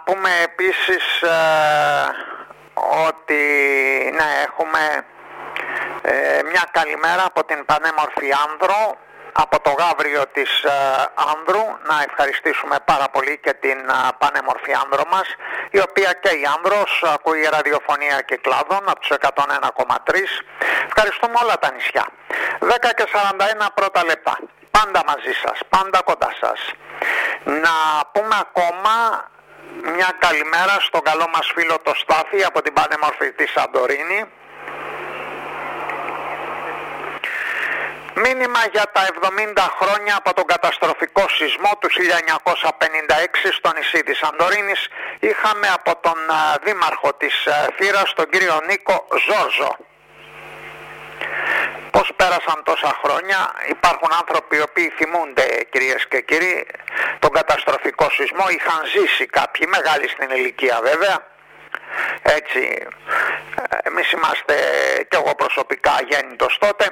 πούμε επίσης ότι ναι, έχουμε μια καλημέρα από την πανέμορφη Άνδρο, από το Γαύριο της Άνδρου. Να ευχαριστήσουμε πάρα πολύ και την πανέμορφη Άνδρο μας, η οποία και η Άνδρος ακούει ραδιοφωνία Κυκλάδων από τους 101,3. Ευχαριστούμε όλα τα νησιά. 10:41 πρώτα λεπτά. Πάντα μαζί σας, πάντα κοντά σας. Να πούμε ακόμα μια καλημέρα στον καλό μας φίλο το Στάθη από την πανέμορφη της Σαντορίνη. Μήνυμα για τα 70 χρόνια από τον καταστροφικό σεισμό του 1956 στο νησί της Σαντορίνης. Είχαμε από τον δήμαρχο της Θήρας, τον κύριο Νίκο Ζόρζο. Πώς πέρασαν τόσα χρόνια, υπάρχουν άνθρωποι οι οποίοι θυμούνται, κυρίες και κύριοι, τον καταστροφικό σεισμό. Είχαν ζήσει κάποιοι, μεγάλοι στην ηλικία βέβαια. Έτσι, εμείς είμαστε και εγώ προσωπικά γέννητος τότε,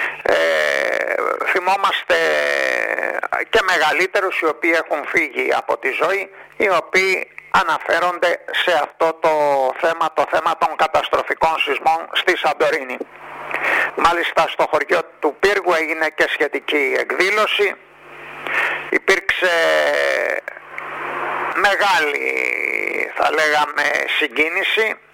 θυμόμαστε και μεγαλύτερους οι οποίοι έχουν φύγει από τη ζωή, οι οποίοι αναφέρονται σε αυτό το θέμα των καταστροφικών σεισμών στη Σαντορίνη. Μάλιστα στο χωριό του Πύργου έγινε και σχετική εκδήλωση, υπήρξε μεγάλη, θα λέγαμε, συγκίνηση.